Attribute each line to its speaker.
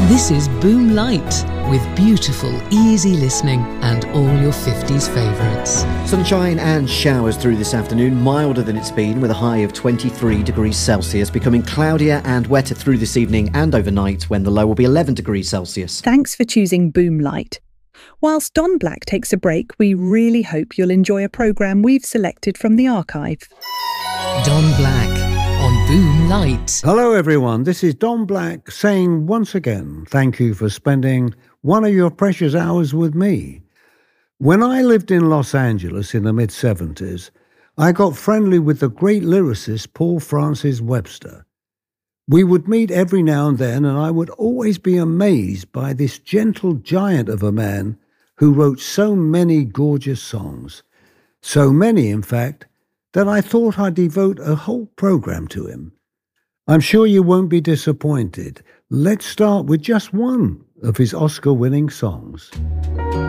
Speaker 1: This is Boom Light, with beautiful, easy listening and all your 50s favourites.
Speaker 2: Sunshine and showers through this afternoon, milder than it's been, with a high of 23 degrees Celsius, becoming cloudier and wetter through this evening and overnight, when the low will be 11 degrees Celsius.
Speaker 3: Thanks for choosing Boom Light. Whilst Don Black takes a break, we really hope you'll enjoy a programme we've selected from the archive.
Speaker 1: Don Black on Boom Light.
Speaker 4: Hello everyone, this is Don Black saying once again thank you for spending one of your precious hours with me. When I lived in Los Angeles in the mid-70s, I got friendly with the great lyricist Paul Francis Webster. We would meet every now and then, and I would always be amazed by this gentle giant of a man who wrote so many gorgeous songs. So many, in fact, that I thought I'd devote a whole program to him. I'm sure you won't be disappointed. Let's start with just one of his Oscar-winning songs.